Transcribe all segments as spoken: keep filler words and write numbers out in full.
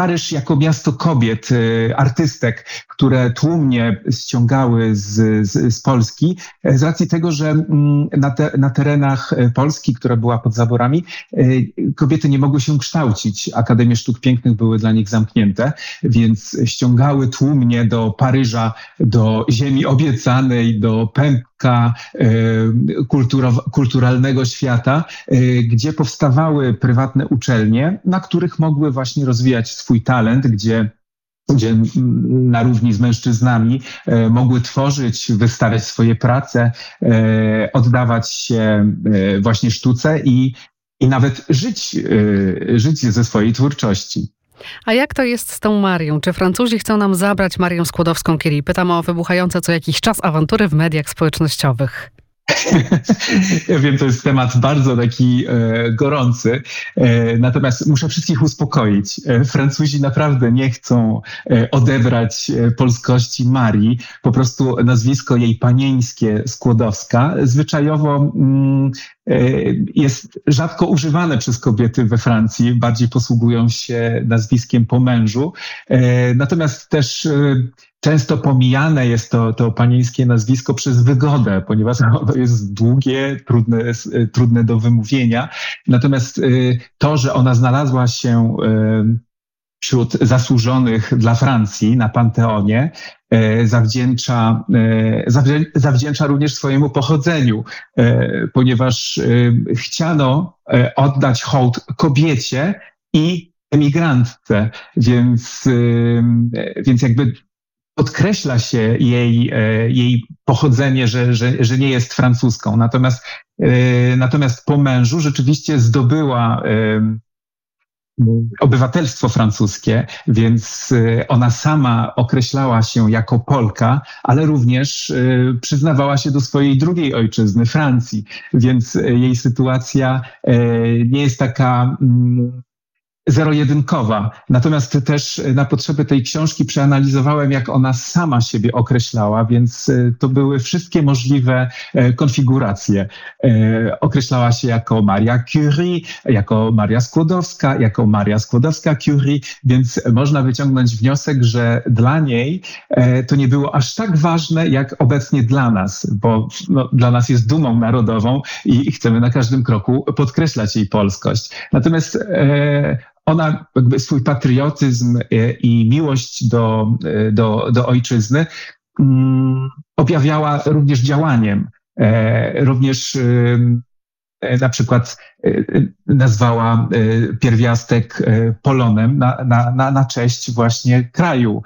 Paryż jako miasto kobiet, artystek, które tłumnie ściągały z, z, z Polski, z racji tego, że na, te, na terenach Polski, która była pod zaborami, kobiety nie mogły się kształcić. Akademie Sztuk Pięknych były dla nich zamknięte, więc ściągały tłumnie do Paryża, do ziemi obiecanej, do pępka kulturow- kulturalnego świata, gdzie powstawały prywatne uczelnie, na których mogły właśnie rozwijać swój talent, gdzie gdzie na równi z mężczyznami e, mogły tworzyć, wystawiać swoje prace, e, oddawać się e, właśnie sztuce i, i nawet żyć, e, żyć ze swojej twórczości. A jak to jest z tą Marią? Czy Francuzi chcą nam zabrać Marię Skłodowską-Curie? Pytam o wybuchające co jakiś czas awantury w mediach społecznościowych. Ja wiem, to jest temat bardzo taki e, gorący, e, natomiast muszę wszystkich uspokoić. E, Francuzi naprawdę nie chcą e, odebrać e, polskości Marii. Po prostu nazwisko jej panieńskie Skłodowska zwyczajowo mm, e, jest rzadko używane przez kobiety we Francji. Bardziej posługują się nazwiskiem po mężu. E, natomiast też e, często pomijane jest to, to panieńskie nazwisko przez wygodę, ponieważ ono jest długie, trudne, trudne do wymówienia. Natomiast to, że ona znalazła się wśród zasłużonych dla Francji na Panteonie, zawdzięcza, zawdzięcza również swojemu pochodzeniu, ponieważ chciano oddać hołd kobiecie i emigrantce, więc, więc jakby podkreśla się jej, jej pochodzenie, że, że, że nie jest francuską. Natomiast, natomiast po mężu rzeczywiście zdobyła obywatelstwo francuskie, więc ona sama określała się jako Polka, ale również przyznawała się do swojej drugiej ojczyzny, Francji. Więc jej sytuacja nie jest taka zero-jedynkowa. Natomiast też na potrzeby tej książki przeanalizowałem, jak ona sama siebie określała, więc to były wszystkie możliwe konfiguracje. Określała się jako Maria Curie, jako Maria Skłodowska, jako Maria Skłodowska-Curie, więc można wyciągnąć wniosek, że dla niej to nie było aż tak ważne, jak obecnie dla nas, bo no, dla nas jest dumą narodową i chcemy na każdym kroku podkreślać jej polskość. Natomiast e, ona jakby swój patriotyzm i miłość do, do, do ojczyzny um, objawiała również działaniem. E, również e, na przykład e, nazwała e, pierwiastek e, Polonem na, na, na, na cześć właśnie kraju.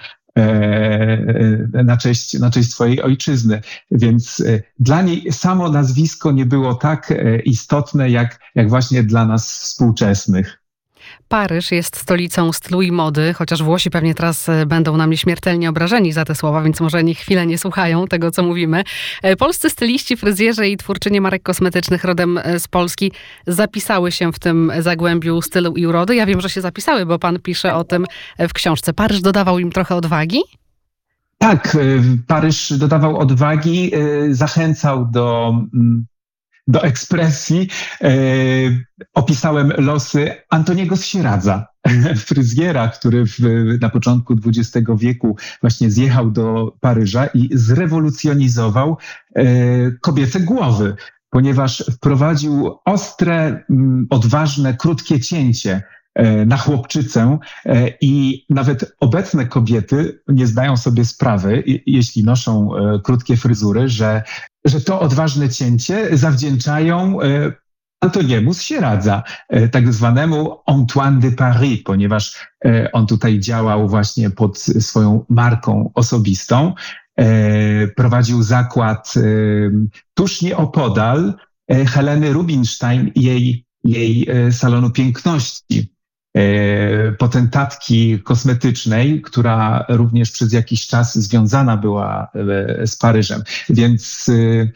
Na cześć, na cześć swojej ojczyzny. Więc dla niej samo nazwisko nie było tak istotne, jak, jak właśnie dla nas współczesnych. Paryż jest stolicą stylu i mody, chociaż Włosi pewnie teraz będą na mnie śmiertelnie obrażeni za te słowa, więc może niech chwilę nie słuchają tego, co mówimy. Polscy styliści, fryzjerzy i twórczynie marek kosmetycznych rodem z Polski zapisały się w tym zagłębiu stylu i urody. Ja wiem, że się zapisały, bo pan pisze o tym w książce. Paryż dodawał im trochę odwagi? Tak, Paryż dodawał odwagi, zachęcał do... do ekspresji. E, opisałem losy Antoniego Sieradza, fryzjera, który w, na początku dwudziestego wieku właśnie zjechał do Paryża i zrewolucjonizował e, kobiece głowy, ponieważ wprowadził ostre, m, odważne, krótkie cięcie na chłopczycę i nawet obecne kobiety nie zdają sobie sprawy, jeśli noszą krótkie fryzury, że, że to odważne cięcie zawdzięczają Antoniemu z Sieradza, tak zwanemu Antoine de Paris, ponieważ on tutaj działał właśnie pod swoją marką osobistą. Prowadził zakład tuż nieopodal Heleny Rubinstein i jej, jej salonu piękności, potentatki kosmetycznej, która również przez jakiś czas związana była z Paryżem. Więc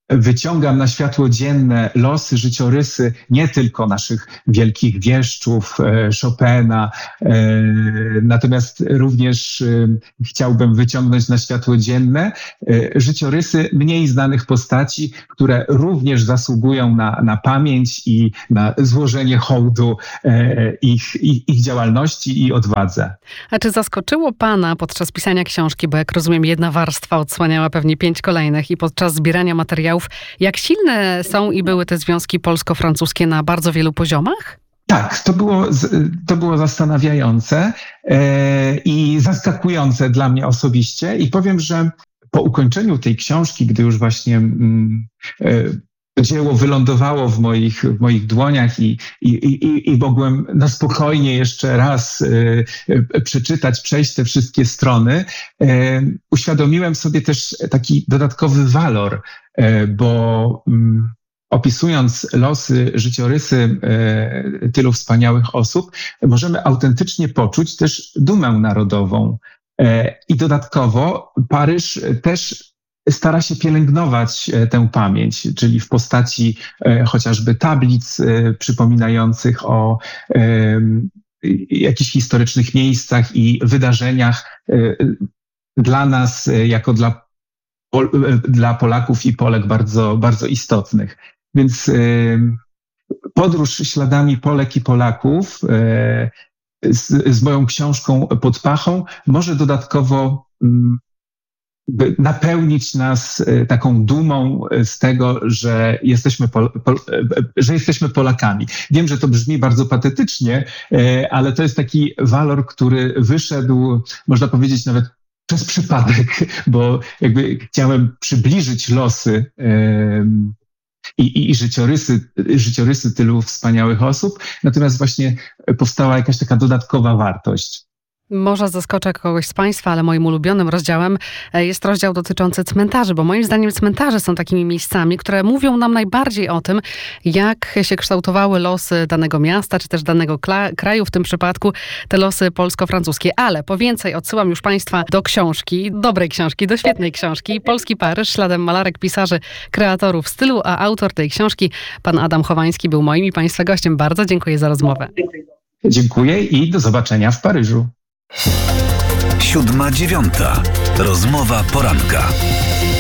wyciągam na światło dzienne losy, życiorysy nie tylko naszych wielkich wieszczów, Chopina, natomiast również chciałbym wyciągnąć na światło dzienne życiorysy mniej znanych postaci, które również zasługują na, na pamięć i na złożenie hołdu ich, ich, ich działalności i odwadze. A czy zaskoczyło pana podczas pisania książki, bo jak rozumiem, jedna warstwa odsłaniała pewnie pięć kolejnych i podczas zbierania materiałów, jak silne są i były te związki polsko-francuskie na bardzo wielu poziomach? Tak, to było, to było zastanawiające e, i zaskakujące dla mnie osobiście i powiem, że po ukończeniu tej książki, gdy już właśnie mm, e, dzieło wylądowało w moich, w moich dłoniach i, i, i, i mogłem na spokojnie jeszcze raz e, przeczytać, przejść te wszystkie strony, e, uświadomiłem sobie też taki dodatkowy walor, e, bo mm, opisując losy, życiorysy e, tylu wspaniałych osób, możemy autentycznie poczuć też dumę narodową. E, I dodatkowo Paryż też stara się pielęgnować tę pamięć, czyli w postaci e, chociażby tablic e, przypominających o e, jakichś historycznych miejscach i wydarzeniach e, dla nas, e, jako dla, Pol, e, dla Polaków i Polek bardzo, bardzo istotnych. Więc e, podróż śladami Polek i Polaków e, z, z moją książką pod pachą może dodatkowo m, napełnić nas taką dumą z tego, że jesteśmy, Pol, Pol, że jesteśmy Polakami. Wiem, że to brzmi bardzo patetycznie, ale to jest taki walor, który wyszedł, można powiedzieć, nawet przez przypadek, bo jakby chciałem przybliżyć losy i, i, i życiorysy, życiorysy tylu wspaniałych osób, natomiast właśnie powstała jakaś taka dodatkowa wartość. Może zaskoczę kogoś z Państwa, ale moim ulubionym rozdziałem jest rozdział dotyczący cmentarzy, bo moim zdaniem cmentarze są takimi miejscami, które mówią nam najbardziej o tym, jak się kształtowały losy danego miasta, czy też danego kla- kraju, w tym przypadku te losy polsko-francuskie. Ale po więcej odsyłam już Państwa do książki, dobrej książki, do świetnej książki. Polski Paryż, śladem malarek, pisarzy, kreatorów stylu, a autor tej książki, pan Adam Chowański, był moim i Państwa gościem. Bardzo dziękuję za rozmowę. Dziękuję i do zobaczenia w Paryżu. Siódma dziewiąta. Rozmowa poranka.